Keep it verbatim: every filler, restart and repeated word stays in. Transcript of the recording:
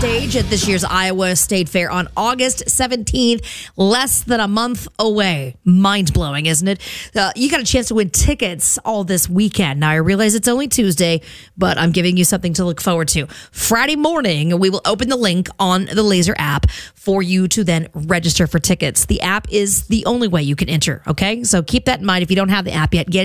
stage at this year's Iowa State Fair on August seventeenth, less than a month away. Mind-blowing, isn't it? Uh, you got a chance to win tickets all this weekend. Now, I realize it's only Tuesday, but I'm giving you something to look forward to. Friday morning, we will open the link on the Laser app for you to then register for tickets. The app is the only way you can enter, okay? So keep that in mind. If you don't have the app yet, get